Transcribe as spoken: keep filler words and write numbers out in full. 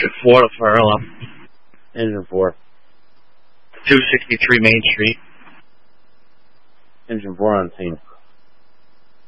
Engine four to Harlem. Engine four. two sixty-three Main Street. Engine four on scene.